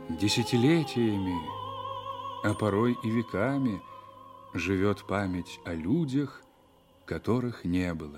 Десятилетиями, а порой и веками живет память о людях, которых не было.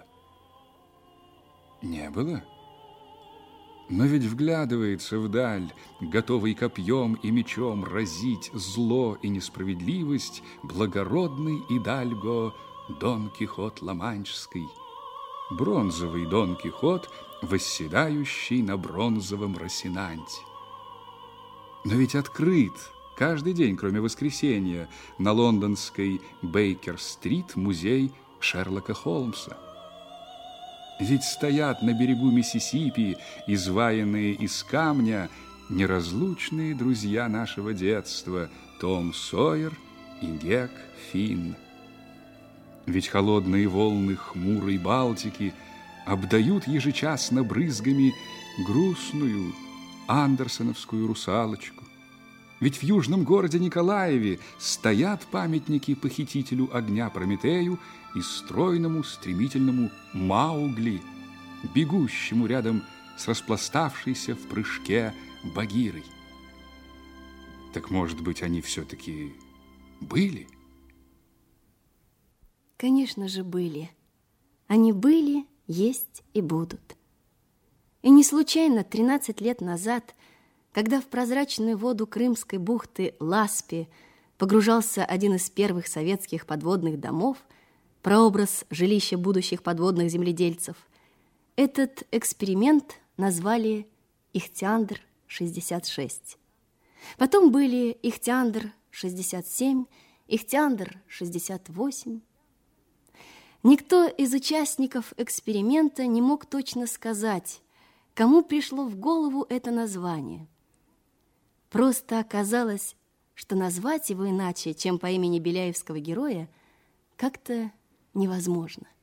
Не было? Но ведь вглядывается вдаль, готовый копьем и мечом разить зло и несправедливость, благородный идальго Дон Кихот Ла-Манческий, бронзовый Дон Кихот, восседающий на бронзовом Росинанте. Но ведь открыт каждый день, кроме воскресенья, на лондонской Бейкер-стрит музей Шерлока Холмса. Ведь стоят на берегу Миссисипи, изваянные из камня, неразлучные друзья нашего детства Том Сойер и Гек Финн. Ведь холодные волны хмурой Балтики обдают ежечасно брызгами грустную андерсоновскую русалочку. Ведь в южном городе Николаеве стоят памятники похитителю огня Прометею и стройному стремительному Маугли, бегущему рядом с распластавшейся в прыжке Багирой. Так, может быть, они все-таки были? Конечно же, были. Они были, есть и будут. И не случайно 13 лет назад, когда в прозрачную воду Крымской бухты Ласпи погружался один из первых советских подводных домов, прообраз жилища будущих подводных земледельцев, этот эксперимент назвали Ихтиандр-66. Потом были Ихтиандр-67, Ихтиандр-68. Никто из участников эксперимента не мог точно сказать, кому пришло в голову это название. Просто оказалось, что назвать его иначе, чем по имени беляевского героя, как-то невозможно.